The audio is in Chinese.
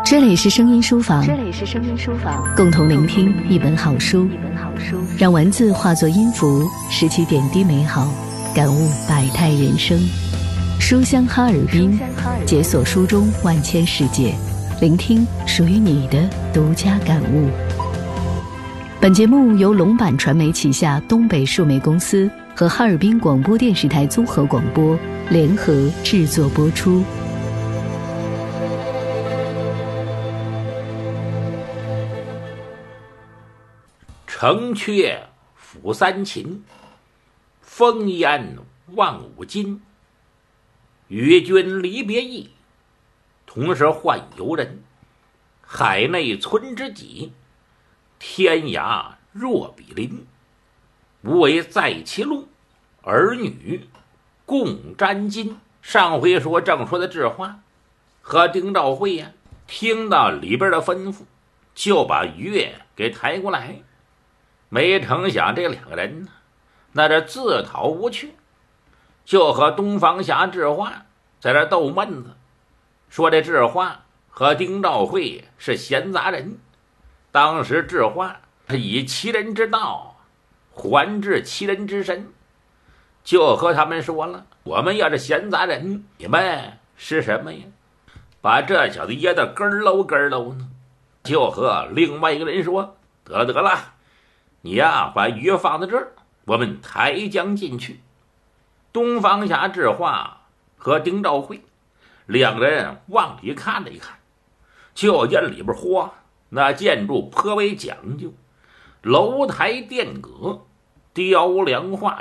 这里是声音书房，共同聆听一本好书，让文字化作音符，拾起点滴美好，感悟百态人生。书香哈尔滨，解锁书中万千世界，聆听属于你的独家感悟。本节目由龙版传媒旗下东北数媒公司和哈尔滨广播电视台综合广播联合制作播出。 城阙辅三秦，烽烟望五津。与君离别意，同是宦游人。海内存知己，天涯若比邻。无为在其路，儿女共沾巾。上回正说的智化和丁兆会呀，听到里边的吩咐，就把月给抬过来。没成想这两个人呢，那这自讨无趣，就和东方侠智化在这斗闷子，说这智化和丁兆会是闲杂人。当时智化以其人之道还治其人之身，就和他们说了，我们要是闲杂人，你们是什么呀？把这小子噎得咯喽咯喽呢。就和另外一个人说，得了，你呀，把鱼放在这儿，我们抬江进去。东方侠智化和丁兆会两人往里看了一看，就见里边嚯，那建筑颇为讲究，楼台殿阁，雕梁画